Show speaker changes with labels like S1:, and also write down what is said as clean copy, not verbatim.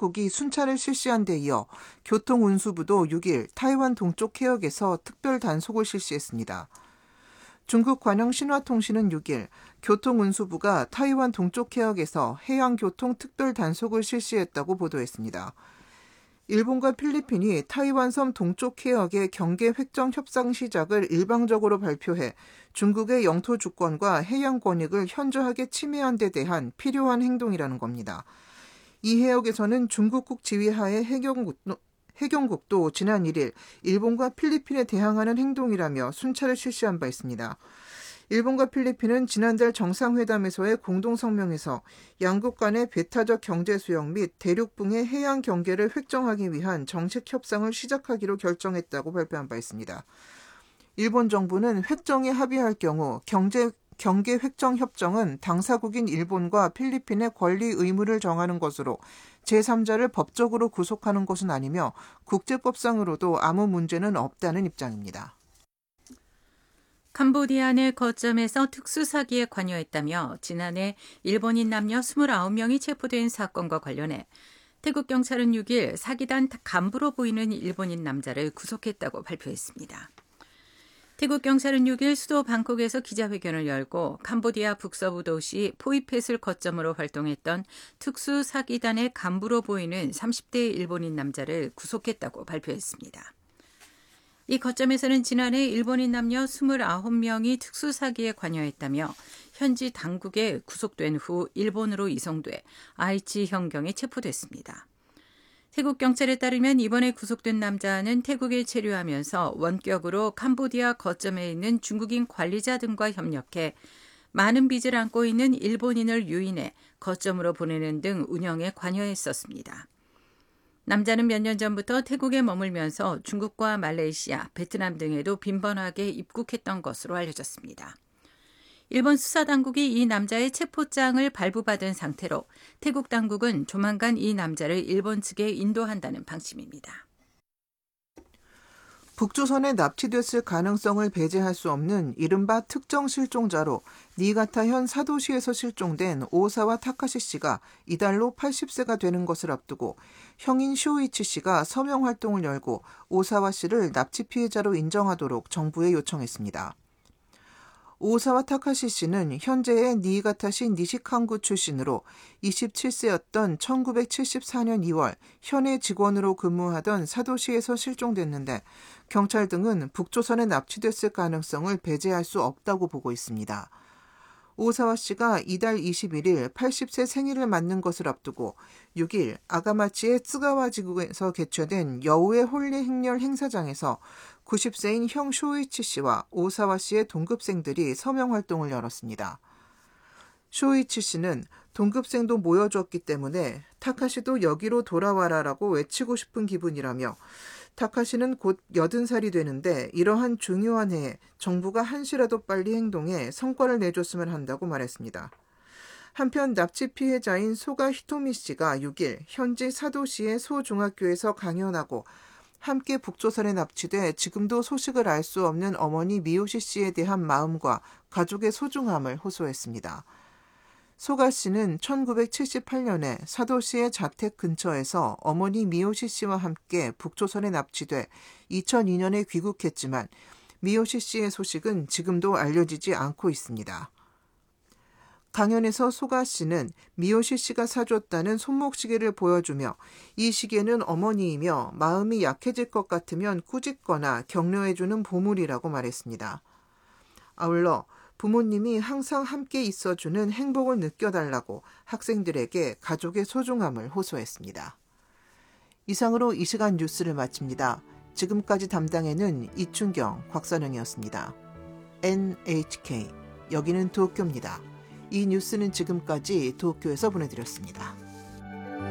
S1: 당사국이 순찰을 실시한 데 이어 교통운수부도 6일 타이완 동쪽 해역에서 특별 단속을 실시했습니다. 중국 관영신화통신은 6일 교통운수부가 타이완 동쪽 해역에서 해양교통 특별 단속을 실시했다고 보도했습니다. 일본과 필리핀이 타이완 섬 동쪽 해역의 경계 획정 협상 시작을 일방적으로 발표해 중국의 영토 주권과 해양 권익을 현저하게 침해한 데 대한 필요한 행동이라는 겁니다. 이 해역에서는 중국국 지휘하에 해경국도 지난 1일 일본과 필리핀에 대항하는 행동이라며 순찰을 실시한 바 있습니다. 일본과 필리핀은 지난달 정상회담에서의 공동성명에서 양국 간의 배타적 경제 수역 및 대륙붕의 해양 경계를 획정하기 위한 정책 협상을 시작하기로 결정했다고 발표한 바 있습니다. 일본 정부는 획정에 합의할 경우 경계 획정 협정은 당사국인 일본과 필리핀의 권리 의무를 정하는 것으로 제3자를 법적으로 구속하는 것은 아니며 국제법상으로도 아무 문제는 없다는 입장입니다.
S2: 캄보디아 내 거점에서 특수사기에 관여했다며 지난해 일본인 남녀 29명이 체포된 사건과 관련해 태국 경찰은 6일 사기단 간부로 보이는 일본인 남자를 구속했다고 발표했습니다. 태국 경찰은 6일 수도 방콕에서 기자회견을 열고 캄보디아 북서부 도시 포이펫을 거점으로 활동했던 특수사기단의 간부로 보이는 30대 일본인 남자를 구속했다고 발표했습니다. 이 거점에서는 지난해 일본인 남녀 29명이 특수사기에 관여했다며 현지 당국에 구속된 후 일본으로 이송돼 아이치 현경에 체포됐습니다. 태국 경찰에 따르면 이번에 구속된 남자는 태국에 체류하면서 원격으로 캄보디아 거점에 있는 중국인 관리자 등과 협력해 많은 빚을 안고 있는 일본인을 유인해 거점으로 보내는 등 운영에 관여했었습니다. 남자는 몇 년 전부터 태국에 머물면서 중국과 말레이시아, 베트남 등에도 빈번하게 입국했던 것으로 알려졌습니다. 일본 수사당국이 이 남자의 체포장을 발부받은 상태로 태국 당국은 조만간 이 남자를 일본 측에 인도한다는 방침입니다.
S1: 북조선에 납치됐을 가능성을 배제할 수 없는 이른바 특정 실종자로 니가타현 사도시에서 실종된 오사와 타카시 씨가 이달로 80세가 되는 것을 앞두고 형인 쇼이치 씨가 서명 활동을 열고 오사와 씨를 납치 피해자로 인정하도록 정부에 요청했습니다. 오사와 타카시 씨는 현재의 니이가타시 니시칸구 출신으로 27세였던 1974년 2월 현해 직원으로 근무하던 사도시에서 실종됐는데 경찰 등은 북조선에 납치됐을 가능성을 배제할 수 없다고 보고 있습니다. 오사와 씨가 이달 21일 80세 생일을 맞는 것을 앞두고 6일 아가마치의 쯔가와 지구에서 개최된 여우의 홀리 행렬 행사장에서 90세인 형 쇼이치 씨와 오사와 씨의 동급생들이 서명 활동을 열었습니다. 쇼이치 씨는 동급생도 모여줬기 때문에 타카시도 여기로 돌아와라라고 외치고 싶은 기분이라며 타카시는 곧 80살이 되는데 이러한 중요한 해에 정부가 한시라도 빨리 행동해 성과를 내줬으면 한다고 말했습니다. 한편 납치 피해자인 소가 히토미 씨가 6일 현지 사도시의 소중학교에서 강연하고 함께 북조선에 납치돼 지금도 소식을 알 수 없는 어머니 미요시 씨에 대한 마음과 가족의 소중함을 호소했습니다. 소가 씨는 1978년에 사도시의 자택 근처에서 어머니 미요시 씨와 함께 북조선에 납치돼 2002년에 귀국했지만 미요시 씨의 소식은 지금도 알려지지 않고 있습니다. 강연에서 소가 씨는 미요시 씨가 사줬다는 손목시계를 보여주며 이 시계는 어머니이며 마음이 약해질 것 같으면 꾸짖거나 격려해주는 보물이라고 말했습니다. 아울러 부모님이 항상 함께 있어주는 행복을 느껴달라고 학생들에게 가족의 소중함을 호소했습니다. 이상으로 이 시간 뉴스를 마칩니다. 지금까지 담당에는 이춘경, 곽선영이었습니다. NHK, 여기는 도쿄입니다. 이 뉴스는 지금까지 도쿄에서 보내드렸습니다.